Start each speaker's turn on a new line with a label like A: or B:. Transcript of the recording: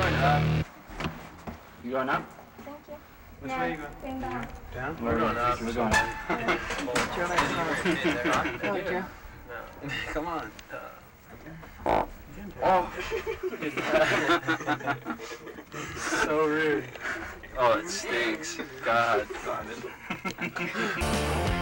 A: going up. You going up?
B: Thank you.
A: Which way are you going?
B: Going down.
A: Down? We're going up. We're going up.
C: Joe,
A: Oh, Joe.
C: No. Come on.
A: Oh. So rude.
C: Oh, it stinks. God.
A: Got it.